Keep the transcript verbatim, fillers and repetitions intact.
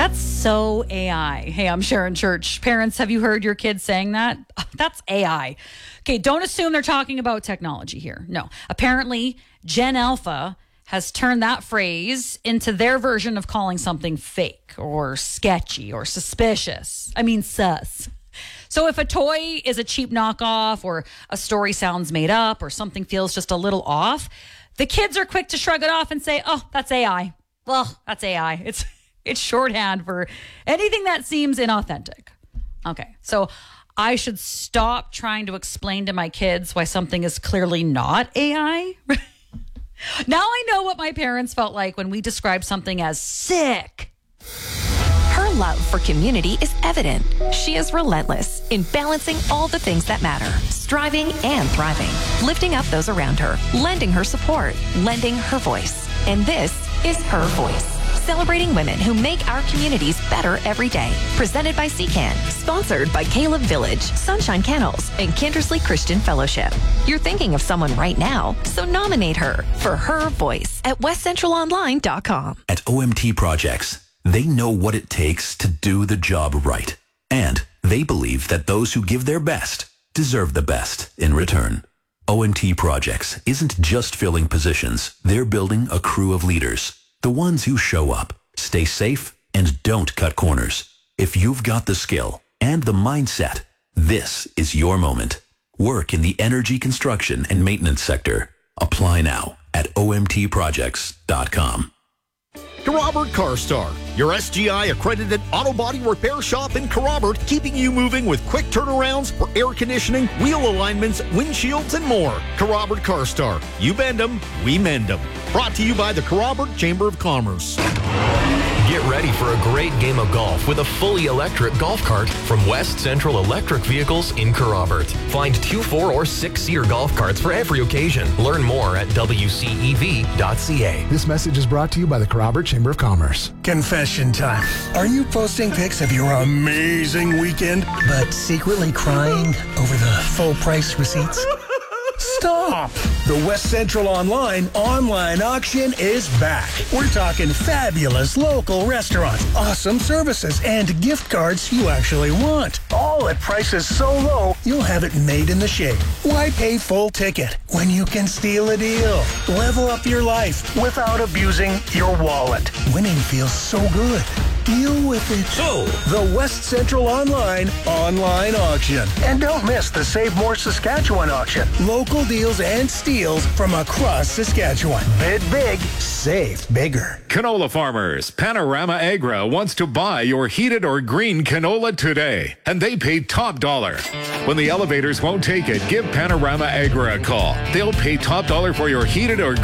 That's so A I. Hey, I'm Sharon Church. Parents, have you heard your kids saying that? Oh, that's A I. Okay, don't assume they're talking about technology here. No. Apparently, Gen Alpha has turned that phrase into their version of calling something fake or sketchy or suspicious. I mean, sus. So if a toy is a cheap knockoff or a story sounds made up or something feels just a little off, the kids are quick to shrug it off and say, oh, that's A I. Well, that's A I. It's it's shorthand for anything that seems inauthentic. Okay, so I should stop trying to explain to my kids why something is clearly not A I. Now I know what my parents felt like when we described something as sick. Her love for community is evident. She is relentless in balancing all the things that matter, striving and thriving, lifting up those around her, lending her support, lending her voice. And this is Her Voice, celebrating women who make our communities better every day. Presented by C CAN, sponsored by Caleb Village, Sunshine Kennels, and Kindersley Christian Fellowship. You're thinking of someone right now, so nominate her for Her Voice at west central online dot com. At O M T Projects, they know what it takes to do the job right. And they believe that those who give their best deserve the best in return. O M T Projects isn't just filling positions. They're building a crew of leaders. The ones who show up, stay safe, and don't cut corners. If you've got the skill and the mindset, this is your moment. Work in the energy construction and maintenance sector. Apply now at O M T projects dot com. Carrobert CarStar, your S G I accredited auto body repair shop in Carrobert, keeping you moving with quick turnarounds for air conditioning, wheel alignments, windshields, and more. Carrobert CarStar, you bend them, we mend them. Brought to you by the Carrobert Chamber of Commerce. Get ready for a great game of golf with a fully electric golf cart from West Central Electric Vehicles in Carrobert. Find two, four, or six-seater golf carts for every occasion. Learn more at w c e v dot c a. This message is brought to you by the Carrobert Chamber of Commerce. Confession time. Are you posting pics of your amazing weekend, but secretly crying over the full price receipts? Stop! The West Central Online online auction is back. We're talking fabulous local restaurants, awesome services, and gift cards you actually want. All at prices so low, you'll have it made in the shade. Why pay full ticket when you can steal a deal? Level up your life without abusing your wallet. Winning feels so good. Deal with it. So, the West Central Online online auction. And don't miss the Save More Saskatchewan auction. Local deals and steals from across Saskatchewan. Bid big, save bigger. Canola farmers, Panorama Agra wants to buy your heated or green canola today, and they pay top dollar. When the elevators won't take it, give Panorama Agra a call. They'll pay top dollar for your heated or